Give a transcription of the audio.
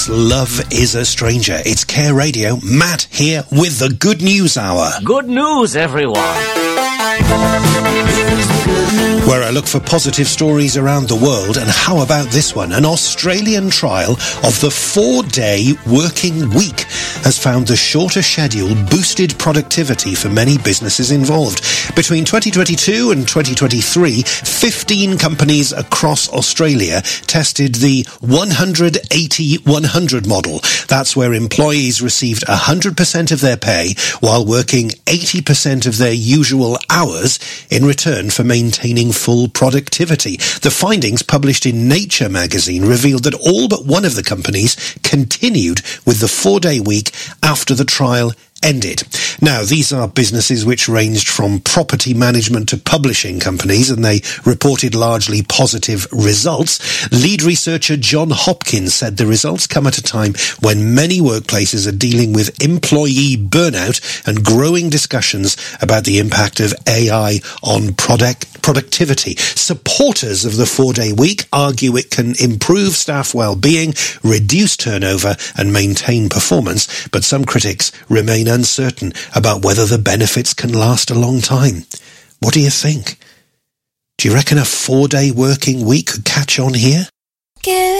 Love is a stranger. It's Care Radio. Matt here with the Good News Hour. Good news, everyone. Where I look for positive stories around the world, and how about this one? An Australian trial of the 4-day working week has found the shorter schedule boosted productivity for many businesses involved. Between 2022 and 2023, 15 companies across Australia tested the 180-100 model. That's where employees received 100% of their pay while working 80% of their usual hours in return for maintaining full productivity. The findings published in Nature magazine revealed that all but one of the companies continued with the 4-day week after the trial ended. Now, these are businesses which ranged from property management to publishing companies, and they reported largely positive results. Lead researcher John Hopkins said the results come at a time when many workplaces are dealing with employee burnout and growing discussions about the impact of AI on productivity. Supporters of the 4-day week argue it can improve staff well-being, reduce turnover and maintain performance, but some critics remain uncertain about whether the benefits can last a long time. What do you think? Do you reckon a 4-day working week could catch on here?